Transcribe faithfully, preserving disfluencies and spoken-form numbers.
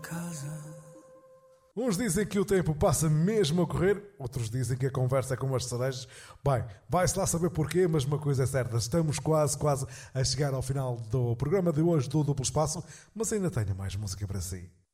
Uns dizem que o tempo passa mesmo a correr, outros dizem que a conversa é como as cerejas. Bem, vai-se lá saber porquê, mas uma coisa é certa, estamos quase, quase a chegar ao final do programa de hoje do Duplo Espaço, mas ainda tenho mais música para si.